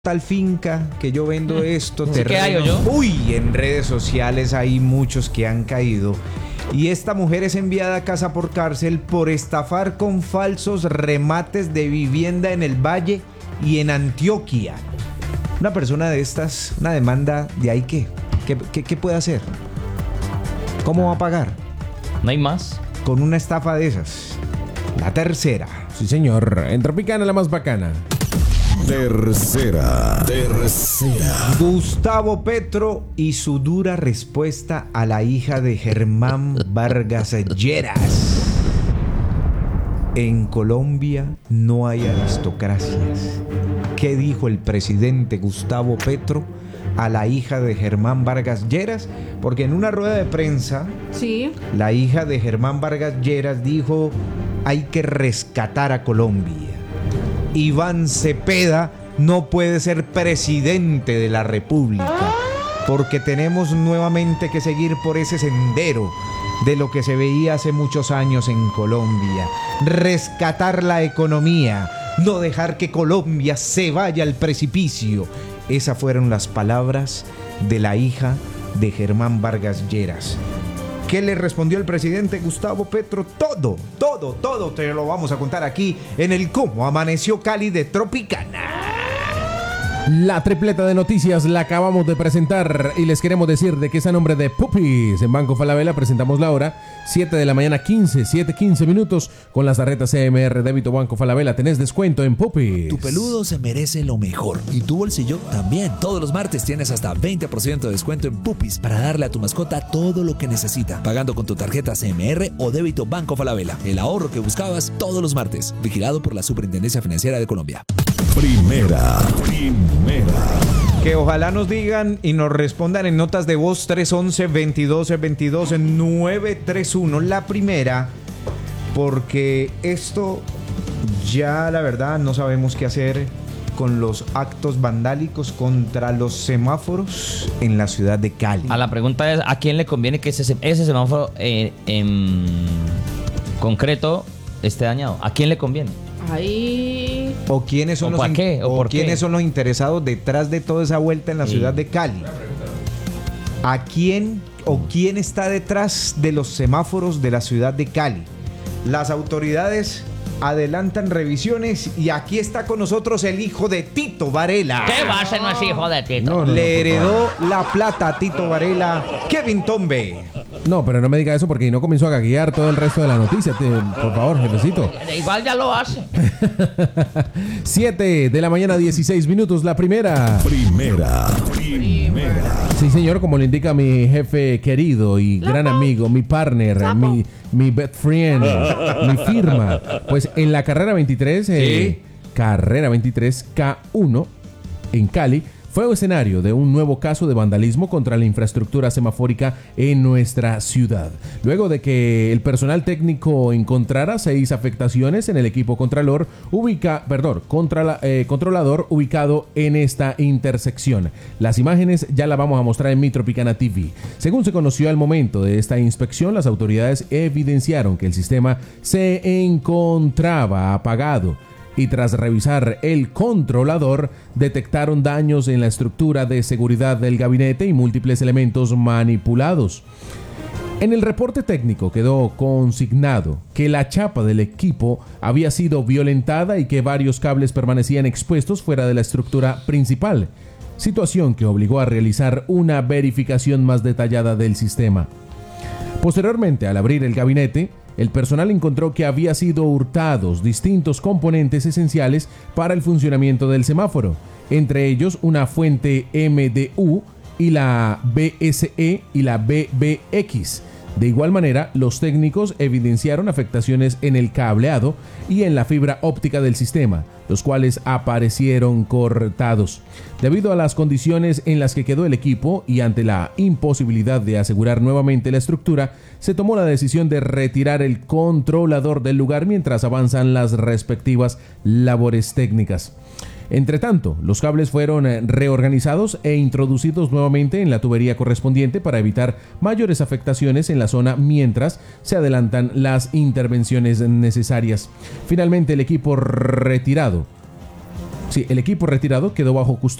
tal finca que yo vendo esto, ¿Sí que hay, o yo? Uy, en redes sociales hay muchos que han caído. Y esta mujer es enviada a casa por cárcel por estafar con falsos remates de vivienda en el Valle y en Antioquia. Una persona de estas, una demanda de ahí, ¿qué puede hacer? ¿Cómo va a pagar? No hay más. Con una estafa de esas. La tercera. Sí, señor. En Tropicana, la más bacana. Tercera. Gustavo Petro y su dura respuesta a la hija de Germán Vargas Lleras. En Colombia no hay aristocracias. ¿Qué dijo el presidente Gustavo Petro a la hija de Germán Vargas Lleras? Porque en una rueda de prensa, sí, la hija de Germán Vargas Lleras dijo: hay que rescatar a Colombia. Iván Cepeda no puede ser presidente de la República porque tenemos nuevamente que seguir por ese sendero de lo que se veía hace muchos años en Colombia. Rescatar la economía, no dejar que Colombia se vaya al precipicio. Esas fueron las palabras de la hija de Germán Vargas Lleras. ¿Qué le respondió el presidente Gustavo Petro? Todo te lo vamos a contar aquí en el Cómo Amaneció Cali de Tropicana. La tripleta de noticias la acabamos de presentar y les queremos decir de que es a nombre de Puppies. En Banco Falabella presentamos la hora 7 de la mañana 7:15 minutos. Con las tarjetas CMR Débito Banco Falabella tenés descuento en Puppies. Tu peludo se merece lo mejor y tu bolsillo también. Todos los martes tienes hasta 20% de descuento en Puppies para darle a tu mascota todo lo que necesita, pagando con tu tarjeta CMR o Débito Banco Falabella. El ahorro que buscabas todos los martes. Vigilado por la Superintendencia Financiera de Colombia. Primera. Que ojalá nos digan y nos respondan en notas de voz 311-22-22-931. La primera, porque esto ya la verdad no sabemos qué hacer con los actos vandálicos contra los semáforos en la ciudad de Cali. La pregunta es, ¿a quién le conviene que ese semáforo en concreto esté dañado? ¿A quién le conviene? ahí... ¿O quiénes son quiénes son los interesados detrás de toda esa vuelta en la ciudad de Cali? ¿A quién o quién está detrás de los semáforos de la ciudad de Cali? Las autoridades adelantan revisiones y aquí está con nosotros el hijo de Tito Varela. ¿Qué va a ser no es hijo de Tito? Le heredó la plata a Tito Varela, Kevin Tombe. No, pero no me diga eso porque no comenzó a gaguear todo el resto de la noticia. Por favor, jefecito. Igual ya lo hace. 7 de la mañana, 16 minutos. La primera. Sí, señor, como le indica mi jefe querido y gran amigo, mi partner, mi best friend, mi firma. Pues en la carrera 23, carrera 23 K1 en Cali, fue escenario de un nuevo caso de vandalismo contra la infraestructura semafórica en nuestra ciudad. Luego de que el personal técnico encontrara 6 afectaciones en el equipo controlador ubicado en esta intersección. Las imágenes ya las vamos a mostrar en Mi Tropicana TV. Según se conoció al momento de esta inspección, las autoridades evidenciaron que el sistema se encontraba apagado. Y tras revisar el controlador, detectaron daños en la estructura de seguridad del gabinete y múltiples elementos manipulados. En el reporte técnico quedó consignado que la chapa del equipo había sido violentada y que varios cables permanecían expuestos fuera de la estructura principal, situación que obligó a realizar una verificación más detallada del sistema. Posteriormente, al abrir el gabinete, el personal encontró que había sido hurtados distintos componentes esenciales para el funcionamiento del semáforo, entre ellos una fuente MDU y la BSE y la BBX. De igual manera, los técnicos evidenciaron afectaciones en el cableado y en la fibra óptica del sistema, los cuales aparecieron cortados. Debido a las condiciones en las que quedó el equipo y ante la imposibilidad de asegurar nuevamente la estructura, se tomó la decisión de retirar el controlador del lugar mientras avanzan las respectivas labores técnicas. Entre tanto, los cables fueron reorganizados e introducidos nuevamente en la tubería correspondiente para evitar mayores afectaciones en la zona mientras se adelantan las intervenciones necesarias. Finalmente, el equipo retirado Sí, el equipo retirado quedó bajo custodia